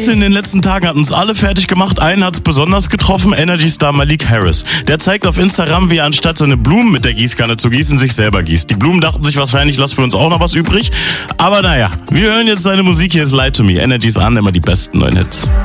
in den letzten Tagen hat uns alle fertig gemacht. Einen hat's besonders getroffen, Energy-Star Malik Harris. Der zeigt auf Instagram, wie er anstatt seine Blumen mit der Gießkanne zu gießen, sich selber gießt. Die Blumen dachten sich wahrscheinlich, lass für uns auch noch was übrig. Aber naja, wir hören jetzt seine Musik. Hier ist Lie to Me. Energy's an, immer die besten neuen Hits.